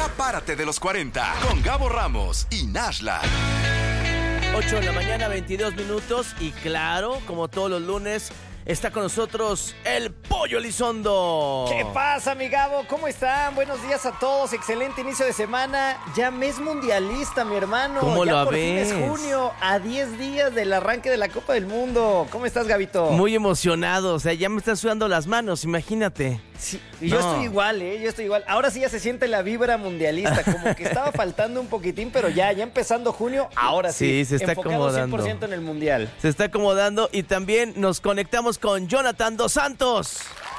Ya párate de los 40 con Gabo Ramos y Nashla. 8 de la mañana, 22 minutos. Y claro, como todos los lunes, está con nosotros el Pollo Elizondo. ¿Qué pasa, mi Gabo? ¿Cómo están? Buenos días a todos. Excelente inicio de semana. Ya mes mundialista, mi hermano. ¿Cómo ya lo por ves? fin es junio, a 10 días del arranque de la Copa del Mundo. ¿Cómo estás, Gabito? Muy emocionado, o sea, ya me están sudando las manos, imagínate. Sí, yo estoy igual, yo estoy igual. Ahora sí ya se siente la vibra mundialista, como que estaba faltando un poquitín, pero ya empezando juno, ahora sí. Sí, se está enfocado acomodando. 100% en el mundial. Se está acomodando y también nos conectamos con Jonathan Dos Santos.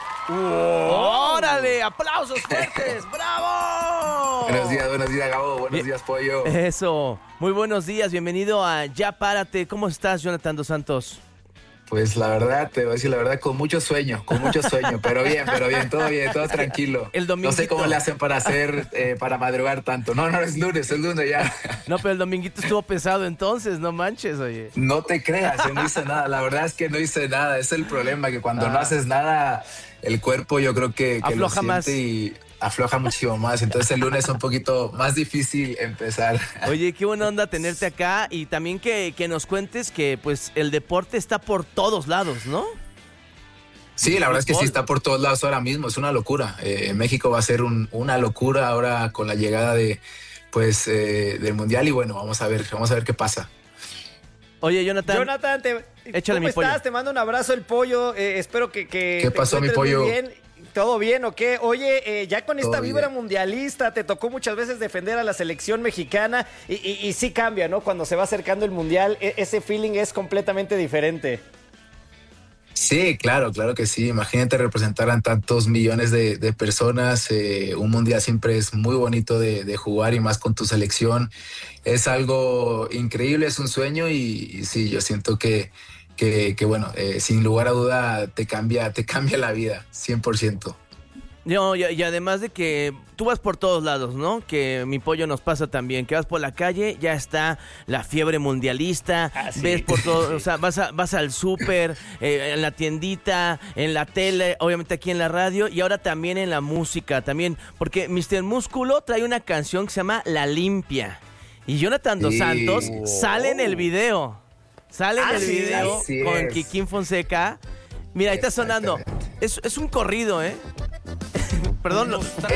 ¡Órale! ¡Aplausos fuertes! ¡Bravo! Buenos días, Gabo. Buenos días, Pollo. Eso. Muy buenos días. Bienvenido a Ya Párate. ¿Cómo estás, Jonathan Dos Santos? Pues la verdad, te voy a decir la verdad, con mucho sueño, pero bien, todo tranquilo. El dominguito. No sé cómo le hacen para madrugar tanto. No, es lunes ya. No, pero el dominguito estuvo pesado entonces, no manches, oye. No te creas, no hice nada. La verdad es que no hice nada. Es el problema, que cuando no haces nada, el cuerpo yo creo que afloja lo más. siente y afloja muchísimo más. Entonces el lunes es un poquito más difícil empezar. Oye, qué buena onda tenerte acá y también que nos cuentes que pues el deporte está por todos lados, ¿no? Sí, la verdad es que sí está por todos lados ahora mismo, es una locura. México va a ser una locura ahora con la llegada del Mundial y bueno, vamos a ver qué pasa. Oye, Jonathan, échale ¿cómo estás? Te mando un abrazo, el Pollo. Espero que ¿Qué pasó, mi Pollo? Muy bien. ¿Todo bien o qué? Oye, ya con esta vibra bien. mundialista, te tocó muchas veces defender a la selección mexicana y sí cambia, ¿no? Cuando se va acercando el Mundial, ese feeling es completamente diferente. Sí, claro que sí. Imagínate representar a tantos millones de personas. Un mundial siempre es muy bonito de jugar y más con tu selección. Es algo increíble, es un sueño y sí, yo siento que bueno, sin lugar a duda te cambia la vida, 100%. No, y además de que tú vas por todos lados, ¿no? Que mi Pollo nos pasa también, que vas por la calle, ya está la fiebre mundialista, sí. Ves por todo, o sea, vas al súper, en la tiendita, en la tele, obviamente aquí en la radio y ahora también en la música, también, porque Mr. Músculo trae una canción que se llama La Limpia y Jonathan Dos Santos sale en el video. Sale en el video con Kikín Fonseca. Mira, ahí está sonando. Es un corrido, ¿eh? Perdón,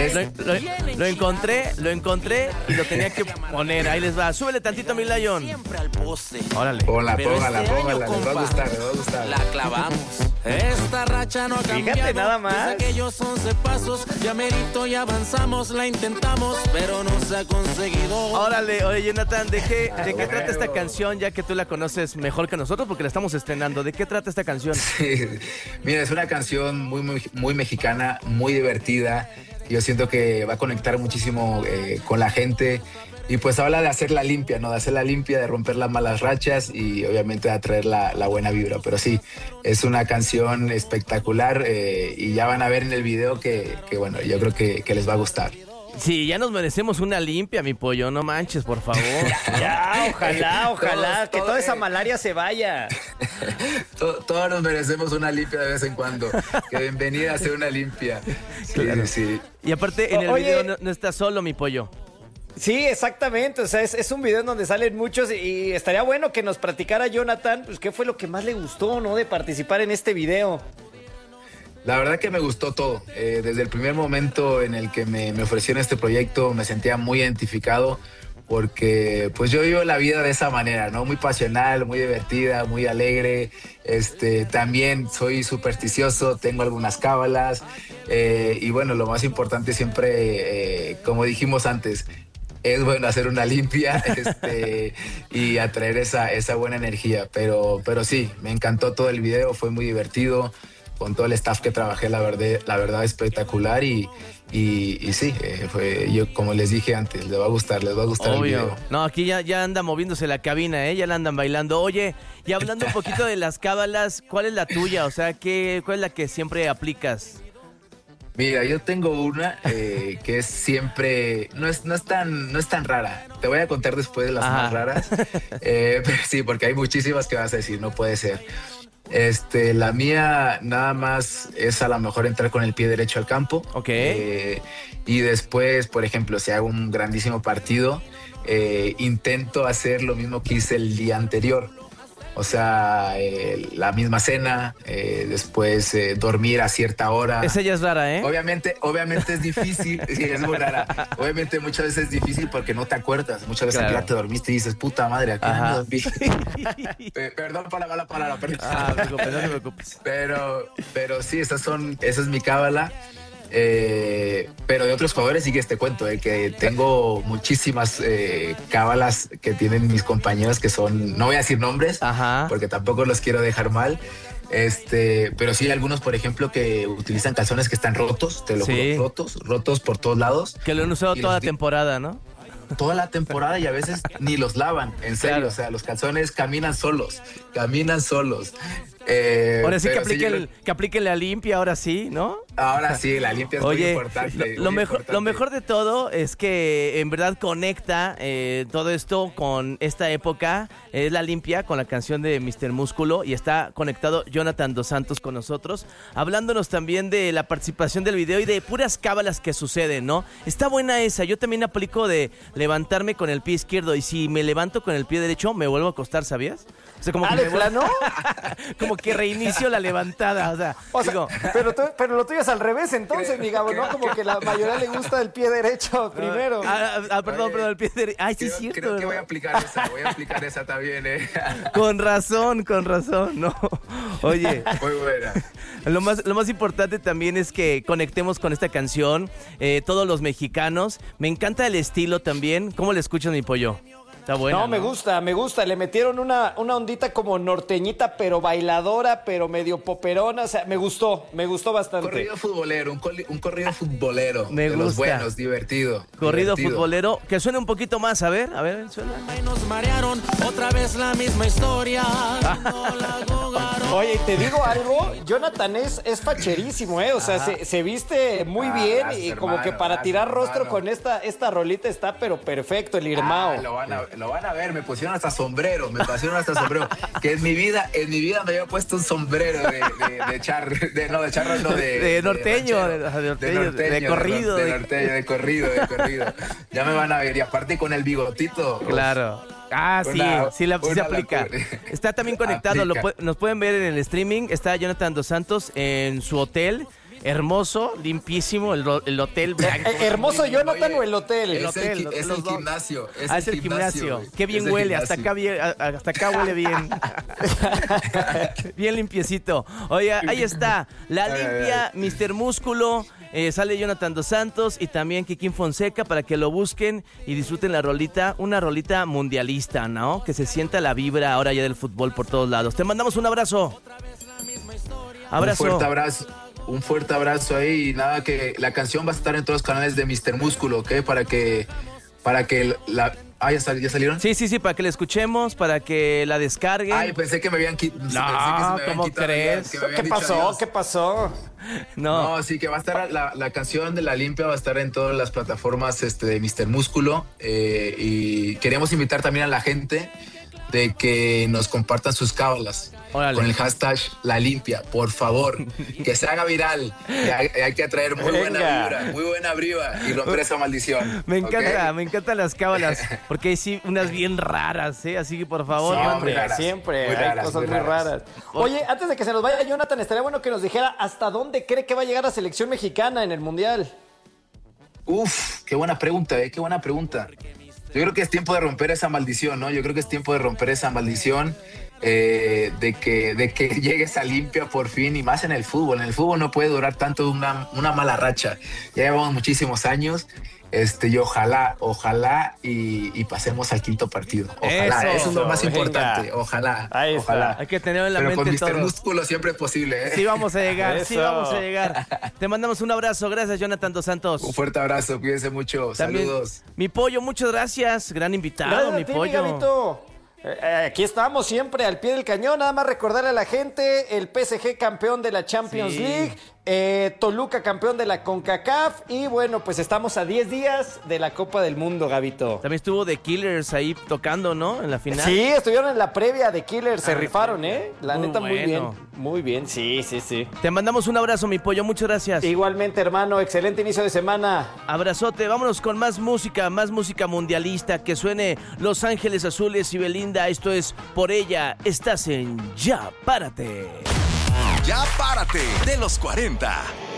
lo encontré y lo tenía que poner. Ahí les va. Súbele tantito, mi Lion. Órale. Póngala, les va a gustar. La clavamos. Esta racha no ha cambiado. Fíjate nada más. Aquellos 11 pasos, ya merito y avanzamos, la intentamos, pero no se ha conseguido. Órale, oye, Jonathan, ¿de qué trata esta canción? Ya que tú la conoces mejor que nosotros porque la estamos estrenando. ¿De qué trata esta canción? Sí. Mira, es una canción muy mexicana, muy divertida. Yo siento que va a conectar muchísimo con la gente. Y pues habla de hacer la limpia, ¿no? De hacer la limpia, de romper las malas rachas y obviamente de atraer la buena vibra. Pero sí, es una canción espectacular y ya van a ver en el video que bueno, yo creo que les va a gustar. Sí, ya nos merecemos una limpia, mi Pollo, no manches, por favor. Ya, ojalá, que toda esa malaria se vaya. Todos nos merecemos una limpia de vez en cuando. Que bienvenida a hacer una limpia. Sí, claro. sí. Y aparte, en el video no estás solo, mi Pollo. Sí, exactamente, o sea, es un video en donde salen muchos y estaría bueno que nos platicara Jonathan, pues qué fue lo que más le gustó, ¿no? De participar en este video. La verdad que me gustó todo. Desde el primer momento en el que me ofrecieron este proyecto me sentía muy identificado porque pues yo vivo la vida de esa manera, ¿no? Muy pasional, muy divertida, muy alegre. También soy supersticioso, tengo algunas cábalas y bueno, lo más importante siempre, como dijimos antes, es bueno hacer una limpia y atraer esa buena energía. Pero sí, me encantó todo el video, fue muy divertido. Con todo el staff que trabajé, la verdad espectacular y sí, yo como les dije antes, les va a gustar Obvio. el video. No, aquí ya anda moviéndose la cabina, ya la andan bailando. Oye, y hablando un poquito de las cábalas, ¿cuál es la tuya? O sea, ¿cuál es la que siempre aplicas? Mira, yo tengo una que es siempre, no es tan rara. Te voy a contar después de las más raras. Pero sí, porque hay muchísimas que vas a decir, no puede ser. La mía nada más es a lo mejor entrar con el pie derecho al campo. Ok. Y después, por ejemplo, si hago un grandísimo partido, intento hacer lo mismo que hice el día anterior. O sea, la misma cena, después dormir a cierta hora. Esa ya es rara, ¿eh? Obviamente es difícil, sí, es muy rara. Obviamente muchas veces es difícil porque no te acuerdas. Muchas veces Claro. ya te dormiste y dices, puta madre, ¿a qué Ajá. me dormí? Perdón por la mala palabra, perdón. No te preocupes. Pero sí, esa es mi cábala. Pero de otros jugadores sí que te cuento, que tengo muchísimas cábalas que tienen mis compañeros que son, no voy a decir nombres, Ajá. porque tampoco los quiero dejar mal. Pero sí hay algunos, por ejemplo, que utilizan calzones que están rotos, te lo Sí. juro, rotos por todos lados. Que lo han usado Y toda la los di- temporada, ¿no? Toda la temporada y a veces ni los lavan, en serio. Claro. O sea, los calzones caminan solos. Ahora sí que pero que apliquen la limpia, ahora sí, ¿no? ahora sí, la limpia es muy Oye, importante. lo muy mejor importante. de todo es que en verdad conecta todo esto con esta época. Es la limpia con la canción de Mr. Músculo y está conectado Jonathan Dos Santos con nosotros, hablándonos también de la participación del video y de puras cábalas que suceden, ¿no? Está buena esa. Yo también aplico de levantarme con el pie izquierdo y si me levanto con el pie derecho me vuelvo a acostar, ¿sabías? O sea, como que ¿de me vuelvo- plano? como que reinicio la levantada, O sea, digo, pero lo tuyo es al revés entonces, mi Gabo, ¿no? Como que la mayoría le gusta el pie derecho primero. perdón, Oye, el pie derecho. Ay, sí, es Creo cierto. que voy a ¿verdad? aplicar esa también, Con razón, no. Oye, Muy buena. lo más importante también es que conectemos con esta canción, todos los mexicanos. Me encanta el estilo también. ¿Cómo le escuchas, mi pollo? Está bueno. No, me gusta. Le metieron una ondita como norteñita, pero bailadora, pero medio poperona. O sea, me gustó bastante. Corrido futbolero, un corrido futbolero. Me de los gusta. buenos, divertido. Corrido divertido. futbolero, que suene un poquito más, a ver, suena. Y nos marearon, otra vez la misma historia. No la jugaron. Oye, y te digo algo, Jonathan es facherísimo, ¿eh? O sea, se viste muy bien Gracias, y como que hermano, para tirar gracias, rostro hermano. con esta rolita está pero perfecto, el Irmao. Lo van a ver, me pusieron hasta sombrero, que en mi vida me había puesto un sombrero de charro, De norteño, de corrido. De corrido. Ya me van a ver, y aparte con el bigotito. Claro. Ah, sí, sí se aplica. locura. Está también conectado, Aplica. nos pueden ver en el streaming. Está Jonathan Dos Santos en su hotel. Hermoso, limpísimo, el hotel blanco. ¿Hermoso Jonathan Oye, o el hotel? El Es hotel, es los el dos. gimnasio. Es el gimnasio. güey. Qué bien Es el huele, gimnasio. hasta acá huele bien. Bien limpiecito. Oye, ahí está. La limpia, Mr. Músculo. Sale Jonathan Dos Santos y también Kikín Fonseca para que lo busquen y disfruten la rolita. Una rolita mundialista, ¿no? Que se sienta la vibra ahora ya del fútbol por todos lados. Te mandamos un abrazo. Abrazo. Un fuerte abrazo ahí y nada, que la canción va a estar en todos los canales de Mr. Músculo, ¿ok? Para que la... Ah, ¿ya salieron? Sí, para que la escuchemos, para que la descarguen. Ay, pensé que me habían quitado. No, ¿cómo crees? ¿Qué pasó? No, sí, que va a estar la canción de La Limpia, va a estar en todas las plataformas de Mr. Músculo. Y queremos invitar también a la gente de que nos compartan sus cábalas. Órale. Con el hashtag La Limpia, por favor, que se haga viral. Hay que atraer muy buena vibra y romper esa maldición. Me ¿ok? me encantan las cábalas, porque hay sí unas bien raras, ¿eh? Así que por favor, muy raras, Siempre muy hay raras, cosas muy muy raras. raras. Oye, antes de que se nos vaya Jonathan, estaría bueno que nos dijera hasta dónde cree que va a llegar la selección mexicana en el Mundial. Uf, qué buena pregunta, qué buena pregunta. Yo creo que es tiempo de romper esa maldición, ¿no? Yo creo que es tiempo de romper esa maldición de que llegue esa limpia por fin, y más en el fútbol. En el fútbol no puede durar tanto una mala racha. Ya llevamos muchísimos años. Y ojalá y pasemos al quinto partido. Ojalá, eso es lo más venga. importante. Ojalá. Ahí está. Ojalá. hay que tenerlo en la Pero con mente Mr. todo. Músculo siempre es posible, ¿eh? Sí vamos a llegar, Eso. Te mandamos un abrazo, gracias Jonathan Dos Santos. Un fuerte abrazo, cuídense mucho. También, Saludos. mi pollo, muchas gracias, gran invitado, Gracias mi a ti, pollo. Gabito. Aquí estamos siempre al pie del cañón. Nada más recordarle a la gente, el PSG campeón de la Champions Sí. League. Toluca campeón de la CONCACAF y bueno, pues estamos a 10 días de la Copa del Mundo, Gabito. También estuvo The Killers ahí tocando, ¿no? En la final. Sí, estuvieron en la previa de Killers, se rifaron, ¿eh? La Muy neta, bueno. muy bien, sí. Te mandamos un abrazo, mi pollo, muchas gracias. Igualmente, hermano, excelente inicio de semana. Abrazote, vámonos con más música mundialista, que suene Los Ángeles Azules y Belinda. Esto es Por Ella, estás en Ya Párate. Ya Párate de los 40.